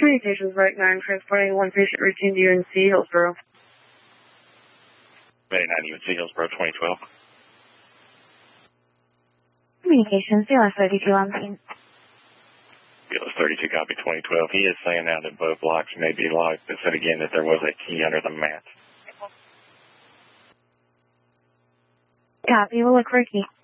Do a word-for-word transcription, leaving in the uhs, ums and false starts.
Communications Right nine, transporting one patient routine to U N C, Hillsborough. Bay nine, U N C, Hillsborough, twenty twelve. Communications, C L S thirty-two on scene. C L S thirty-two, copy twenty twelve. He is saying now that both locks may be locked, but said again that there was a key under the mat. Copy, we'll look for a key.